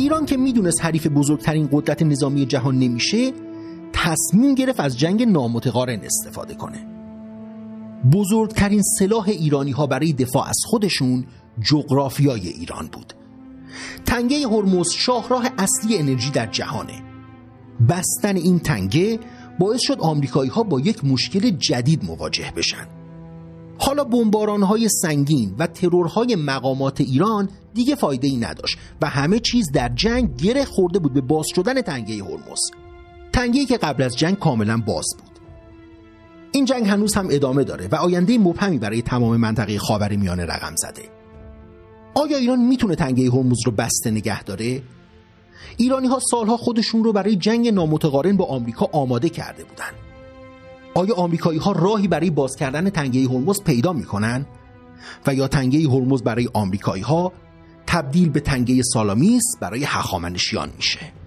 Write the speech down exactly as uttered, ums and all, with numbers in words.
ایران که میدونست حریف بزرگترین قدرت نظامی جهان نمیشه، تصمیم گرفت از جنگ نامتقارن استفاده کنه. بزرگترین سلاح ایرانی ها برای دفاع از خودشون جغرافیای ایران بود. تنگه هرمز شاهراه اصلی انرژی در جهانه. بستن این تنگه باعث شد آمریکایی ها با یک مشکل جدید مواجه بشن. حالا بمباران‌های سنگین و ترورهای مقامات ایران دیگه فایده‌ای نداشت و همه چیز در جنگ گره خورده بود به باز شدن تنگه هرمز. تنگه‌ای که قبل از جنگ کاملا باز بود. این جنگ هنوز هم ادامه داره و آینده مبهمی برای تمام منطقه خاورمیانه رقم زده. آیا ایران میتونه تنگه هرمز رو بسته نگه داره؟ ایرانی ها سالها خودشون رو برای جنگ نامتقارن با آمریکا آماده کرده بودن. آیا آمریکایی ها راهی برای باز کردن تنگه هرمز پیدا میکنن؟ و یا تنگه هرمز برای آمریکایی ها تبدیل به تنگه سالامیس برای هخامنشیان میشه؟